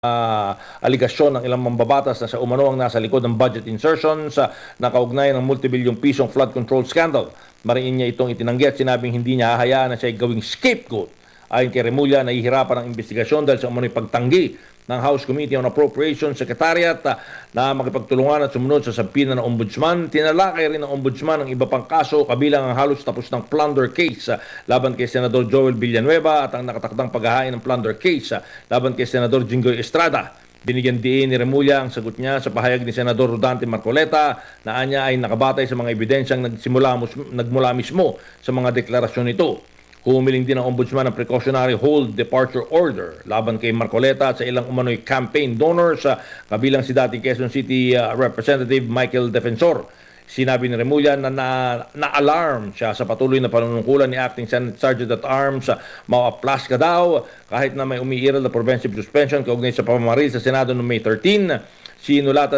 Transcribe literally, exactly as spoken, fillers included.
uh, aligasyon ng ilang mambabatas na sa umano ang nasa likod ng budget insertions sa nakaugnay ng multibilyong pisong flood control scandal. Mariin niya itong itinanggi at sinabing hindi niya hahayaan na siya gawing scapegoat. Ayon kay Remulla, nahihirapan ang investigasyon dahil sa umano'y pagtanggi ng House Committee on Appropriations Secretariat uh, na makipagtulungan at sumunod sa sampina ng Ombudsman. Tinalakay rin ng Ombudsman ang iba pang kaso kabilang ang halos tapos ng plunder case uh, laban kay Senador Joel Villanueva at ang nakatakdang paghahain ng plunder case uh, laban kay Senador Jinggoy Estrada. Binigyan din ni Remulla ang sagot niya sa pahayag ni Senador Rodante Marcoleta na anya ay nakabatay sa mga ebidensyang nagsimula, nagmula mismo sa mga deklarasyon nito. Humiling din ang Ombudsman ng precautionary hold departure order laban kay Marcoleta at sa ilang umano'y campaign donors sa kabilang si dating Quezon City uh, Representative Michael Defensor. Sinabi ni Remulla na, na na-alarm siya sa patuloy na panunungkulan ni Acting Senate Sergeant at Arms uh, Mao Aplasca daw kahit na may umiiral na preventive suspension kaugnay sa pamamaril sa Senado noong May thirteen. Sinulatan